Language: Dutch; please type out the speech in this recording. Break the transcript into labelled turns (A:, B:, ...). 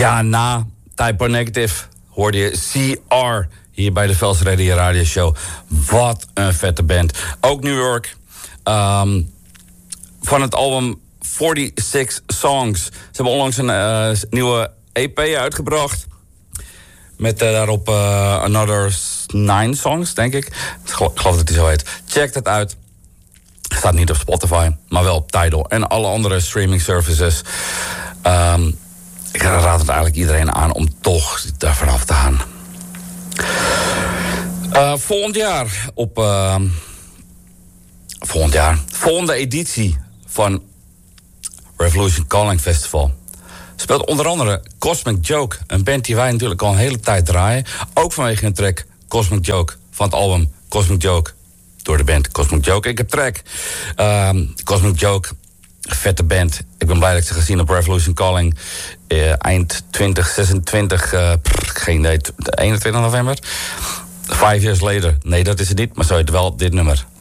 A: Ja, na Type O Negative hoorde je CR hier bij de Vels Radio Radio Show. Wat een vette band. Ook New York. Van het album 46 Songs. Ze hebben onlangs een nieuwe EP uitgebracht. Met daarop Another 9 Songs, denk ik. Ik geloof dat die zo heet. Check dat uit. Staat niet op Spotify, maar wel op Tidal. En alle andere streaming services. Ik raad het eigenlijk iedereen aan om toch daar vanaf te gaan. Volgend jaar volgende editie van Revolution Calling Festival speelt onder andere Cosmic Joke. Een band die wij natuurlijk al een hele tijd draaien. Ook vanwege een track Cosmic Joke van het album Cosmic Joke. Door de band Cosmic Joke. Ik heb track Cosmic Joke. Vette band. Ik ben blij dat ik ze gezien op Revolution Calling. Eind 2026. Geen idee. 21 november. 5 years later. Nee, dat is het niet. Maar zo heet wel dit nummer.